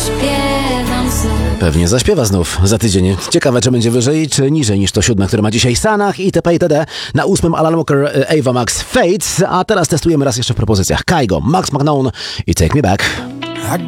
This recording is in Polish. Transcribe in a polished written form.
zaśpiewam znów. Pewnie zaśpiewa znów za tydzień. Ciekawe, czy będzie wyżej, czy niżej niż to 7, które ma dzisiaj Sanach itp. itd. Na 8 Alan Walker, Ava Max, Fate, a teraz testujemy raz jeszcze w propozycjach. Kygo, Max McNown i Take Me Back.